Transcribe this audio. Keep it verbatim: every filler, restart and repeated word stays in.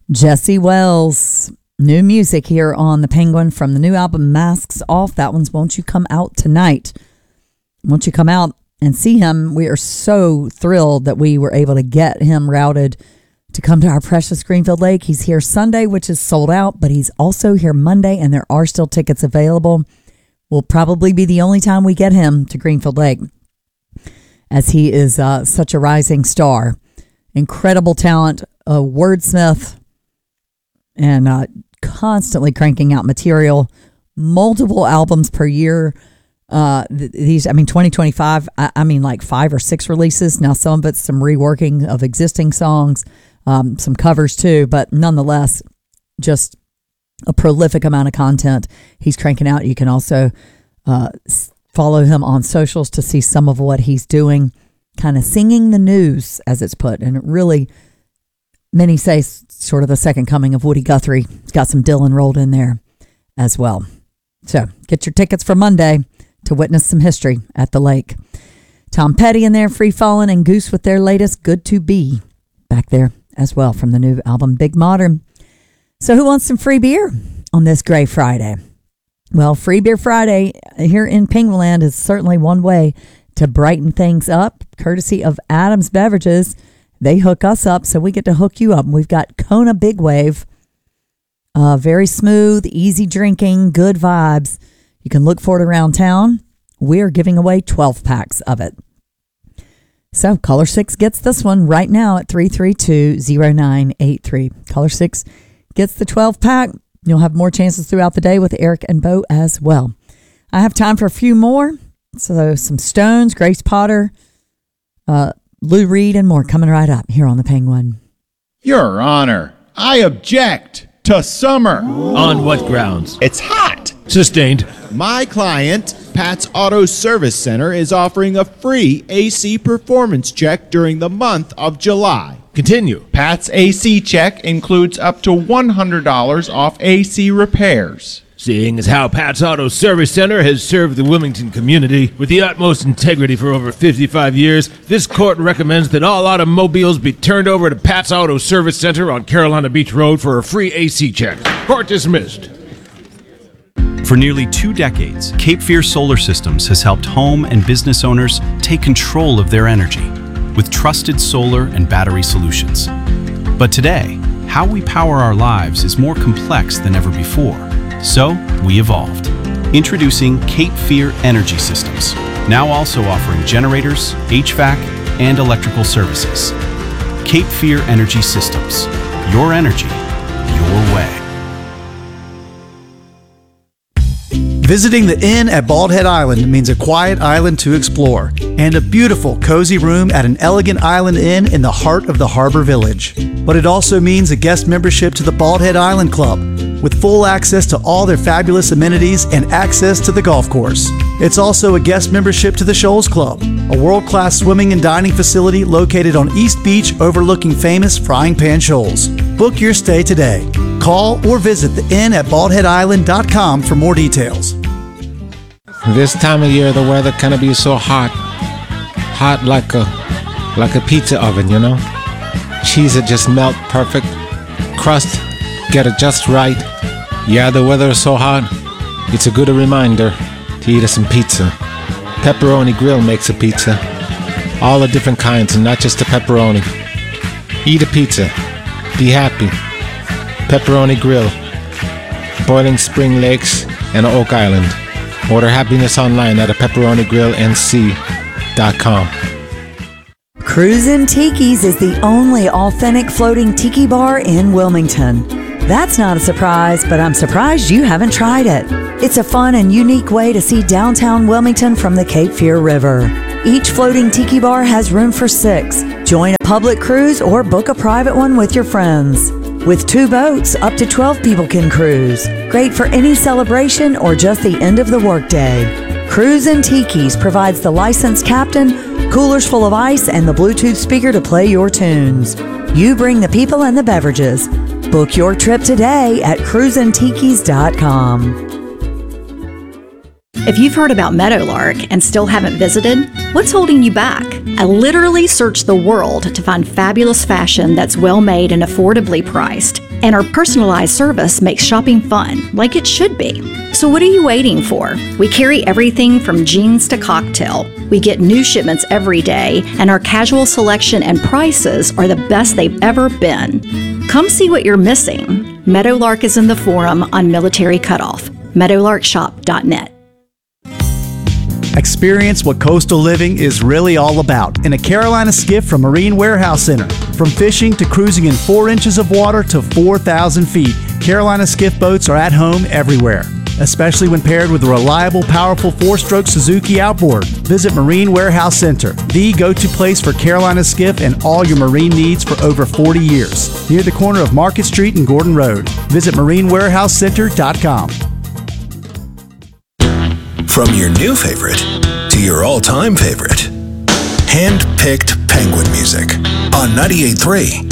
Jesse Wells, new music here on The Penguin from the new album Masks Off. That one's Won't You Come Out Tonight. Won't you come out and see him? We are so thrilled that we were able to get him routed to come to our precious Greenfield Lake. He's here Sunday, which is sold out, but he's also here Monday, and there are still tickets available. Will probably be the only time we get him to Greenfield Lake, as he is uh, such a rising star. Incredible talent, a wordsmith, and uh, constantly cranking out material, multiple albums per year. Uh, th- these, I mean, twenty twenty-five, I, I mean, like five or six releases. Now, some of it's some reworking of existing songs, um, some covers too, but nonetheless, just a prolific amount of content he's cranking out. You can also uh, follow him on socials to see some of what he's doing, kind of singing the news, as it's put. And it really, many say, sort of the second coming of Woody Guthrie. It's got some Dylan rolled in there as well. So get your tickets for Monday to witness some history at the lake. Tom Petty in there, Free Fallin', and Goose with their latest Good to Be back there as well from the new album Big Modern. So who wants some free beer on this gray Friday? Well, Free Beer Friday here in Penguinland is certainly one way to brighten things up, courtesy of Adams Beverages. They hook us up, so we get to hook you up. We've got Kona Big Wave, uh, very smooth, easy drinking, good vibes. You can look for it around town. We're giving away twelve packs of it. So Caller six gets this one right now at three three two, zero nine eight three. Caller six gets the twelve pack. You'll have more chances throughout the day with Eric and Bo as well. I have time for a few more. So some Stones, Grace Potter, uh, Lou Reed, and more coming right up here on The Penguin. Your Honor, I object to summer. On what grounds? It's hot. Sustained. My client, Pat's Auto Service Center, is offering a free A C performance check during the month of July. Continue. Pat's A C check includes up to one hundred dollars off A C repairs. Seeing as how Pat's Auto Service Center has served the Wilmington community with the utmost integrity for over fifty-five years, this court recommends that all automobiles be turned over to Pat's Auto Service Center on Carolina Beach Road for a free A C check. Court dismissed. For nearly two decades, Cape Fear Solar Systems has helped home and business owners take control of their energy with trusted solar and battery solutions. But today, how we power our lives is more complex than ever before. So, we evolved. Introducing Cape Fear Energy Systems, now also offering generators, H V A C, and electrical services. Cape Fear Energy Systems. Your energy, your way. Visiting the Inn at Bald Head Island means a quiet island to explore and a beautiful, cozy room at an elegant island inn in the heart of the harbor village. But it also means a guest membership to the Bald Head Island Club with full access to all their fabulous amenities and access to the golf course. It's also a guest membership to the Shoals Club, a world-class swimming and dining facility located on East Beach overlooking famous Frying Pan Shoals. Book your stay today. Call or visit the inn at bald head island dot com for more details. This time of year, the weather kind of be so hot. Hot like a like a pizza oven, you know? Cheese it just melt perfect. Crust, get it just right. Yeah, the weather is so hot. It's a good reminder to eat us some pizza. Pepperoni Grill makes a pizza. All the different kinds and not just the pepperoni. Eat a pizza. Be happy. Pepperoni Grill, Boiling Spring Lakes, and Oak Island. Order happiness online at a pepperoni grill n c dot com. Cruisin' Tiki's is the only authentic floating tiki bar in Wilmington. That's not a surprise, but I'm surprised you haven't tried it. It's a fun and unique way to see downtown Wilmington from the Cape Fear River. Each floating tiki bar has room for six. Join a public cruise or book a private one with your friends. With two boats, up to twelve people can cruise. Great for any celebration or just the end of the workday. Cruisin' Tiki's provides the licensed captain, coolers full of ice, and the Bluetooth speaker to play your tunes. You bring the people and the beverages. Book your trip today at cruisin tikis dot com. If you've heard about Meadowlark and still haven't visited, what's holding you back? I literally searched the world to find fabulous fashion that's well made and affordably priced. And our personalized service makes shopping fun, like it should be. So what are you waiting for? We carry everything from jeans to cocktail. We get new shipments every day, and our casual selection and prices are the best they've ever been. Come see what you're missing. Meadowlark is in the Forum on Military Cutoff. meadowlark shop dot net. Experience what coastal living is really all about in a Carolina skiff from Marine Warehouse Center. From fishing to cruising in four inches of water to four thousand feet, Carolina skiff boats are at home everywhere, especially when paired with a reliable, powerful four-stroke Suzuki outboard. Visit Marine Warehouse Center, the go-to place for Carolina skiff and all your marine needs for over forty years. Near the corner of Market Street and Gordon Road. Visit marine warehouse center dot com. From your new favorite to your all-time favorite, hand-picked Penguin music on ninety-eight point three